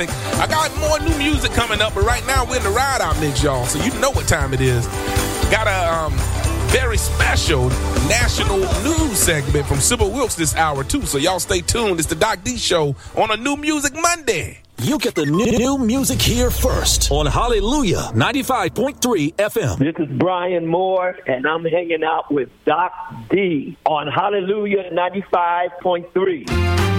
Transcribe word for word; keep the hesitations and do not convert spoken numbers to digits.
I got more new music coming up, but right now we're in the Ride Out mix, y'all, so you know what time it is. Got a um, very special national news segment from Sybil Wilkes this hour, too, so y'all stay tuned. It's the Doc D Show on a New Music Monday. You get the new, new music here first on Hallelujah ninety-five point three F M. This is Brian Moore, and I'm hanging out with Doc D on Hallelujah ninety-five point three.